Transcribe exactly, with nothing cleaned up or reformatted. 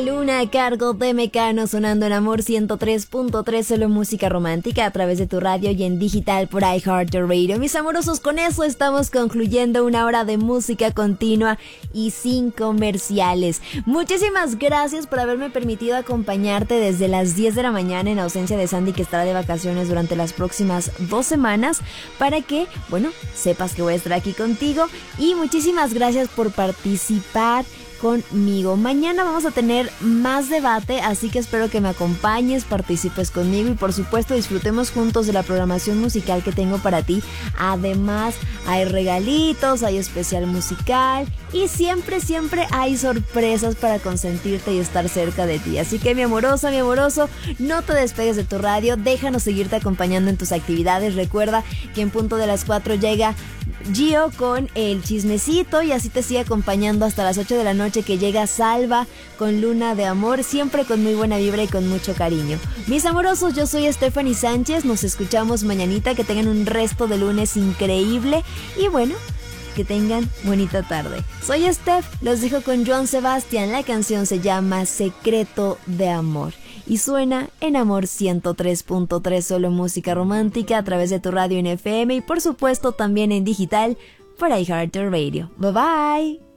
Luna a cargo de Mecano, sonando en Amor ciento tres punto tres, solo música romántica a través de tu radio y en digital por iHeartRadio. Mis amorosos, con eso estamos concluyendo una hora de música continua y sin comerciales. Muchísimas gracias por haberme permitido acompañarte desde las diez de la mañana en ausencia de Sandy, que estará de vacaciones durante las próximas dos semanas, para que, bueno, sepas que voy a estar aquí contigo. Y muchísimas gracias por participar conmigo. Mañana vamos a tener más debate, así que espero que me acompañes, participes conmigo y por supuesto disfrutemos juntos de la programación musical que tengo para ti. Además, hay regalitos, hay especial musical y siempre, siempre hay sorpresas para consentirte y estar cerca de ti. Así que mi amorosa, mi amoroso, no te despegues de tu radio, déjanos seguirte acompañando en tus actividades. Recuerda que en punto de las cuatro llega Gio con el chismecito y así te sigue acompañando hasta las ocho de la noche, que llega Salva con Luna de Amor, siempre con muy buena vibra y con mucho cariño. Mis amorosos, yo soy Stephanie Sánchez, nos escuchamos mañanita, que tengan un resto de lunes increíble y bueno, que tengan bonita tarde. Soy Steph, los dejo con Joan Sebastián, la canción se llama Secreto de Amor y suena en Amor ciento tres punto tres, solo música romántica a través de tu radio en F M y por supuesto también en digital por iHeartRadio. Bye bye.